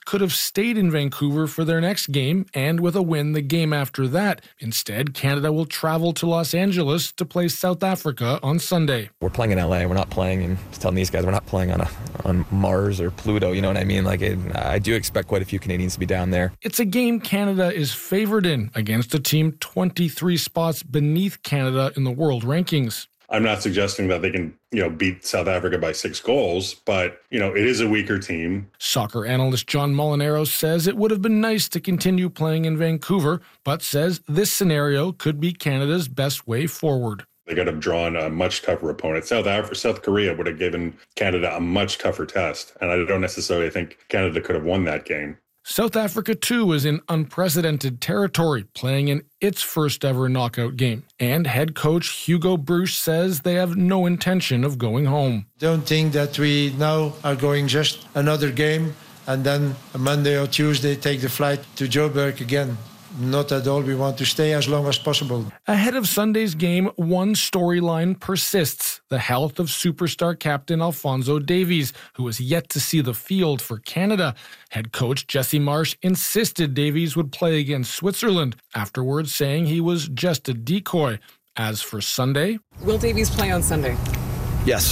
could have stayed in Vancouver for their next game and with a win the game after that. Instead, Canada will travel to Los Angeles to play South Africa on Sunday. We're playing in LA. We're not playing, and telling these guys we're not playing on Mars or Pluto. You know what I mean? I do expect quite a few Canadians to be down there. It's a game Canada is favored in against a team 23 spots beneath Canada in the world rankings. I'm not suggesting that they can, beat South Africa by 6 goals, but, it is a weaker team. Soccer analyst John Molinaro says it would have been nice to continue playing in Vancouver, but says this scenario could be Canada's best way forward. They could have drawn a much tougher opponent. South Korea would have given Canada a much tougher test, and I don't necessarily think Canada could have won that game. South Africa, too, is in unprecedented territory, playing in its first ever knockout game. And head coach Hugo Broos says they have no intention of going home. Don't think that we now are going just another game and then Monday or Tuesday take the flight to Joburg again. Not at all. We want to stay as long as possible. Ahead of Sunday's game, one storyline persists: the health of superstar captain Alphonso Davies, who has yet to see the field for Canada. Head coach Jesse Marsch insisted Davies would play against Switzerland, afterwards saying he was just a decoy. As for Sunday... Will Davies play on Sunday? Yes.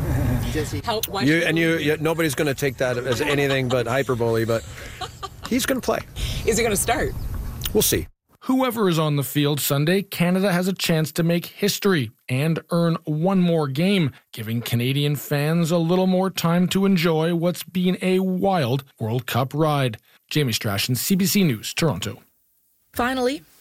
Why nobody's going to take that as anything but hyperbole, but he's going to play. Is he going to start? We'll see. Whoever is on the field Sunday, Canada has a chance to make history and earn one more game, giving Canadian fans a little more time to enjoy what's been a wild World Cup ride. Jamie Strachan, CBC News, Toronto. Finally,